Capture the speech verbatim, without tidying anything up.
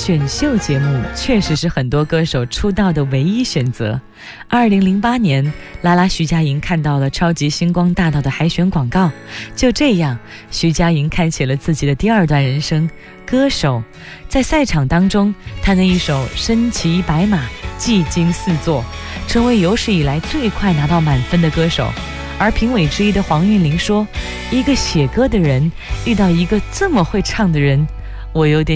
选秀节目确实是很多歌手出道的唯一选择。二零零八年，啦啦徐佳莹看到了超级星光大道的海选广告，就这样，徐佳莹开启了自己的第二段人生——歌手。在赛场当中，她那一首身骑白马，技惊四座，成为有史以来最快拿到满分的歌手。而评委之一的黄韵玲说：“一个写歌的人遇到一个这么会唱的人，我有点